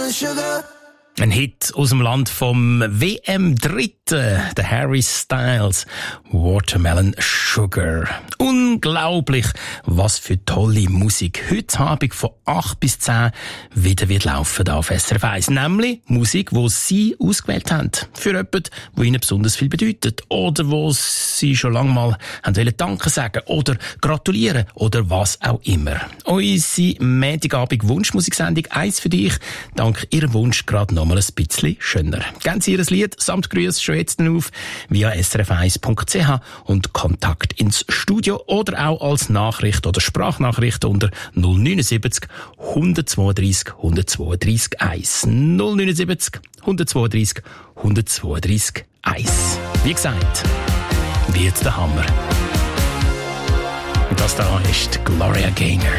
Watermelon sugar. Ein Hit aus dem Land vom WM-Dritten, der Harry Styles, Watermelon Sugar. Unglaublich, was für tolle Musik heute Abend von 8 bis 10 wieder wird laufen da auf SRF 1. Nämlich Musik, die Sie ausgewählt haben. Für jemanden, der Ihnen besonders viel bedeutet. Oder wo Sie schon lange mal haben Danke sagen oder gratulieren oder was auch immer. Unsere Montagabend Wunschmusiksendung «Eins für dich», dank Ihrem Wunsch gerade noch mal ein bisschen schöner. Geben Sie Ihr Lied samt Grüß schon jetzt auf via srf1.ch und Kontakt ins Studio oder auch als Nachricht oder Sprachnachricht unter 079 132 132 1. 079 132 132 1. Wie gesagt, wird der Hammer. Und das da ist Gloria Gaynor.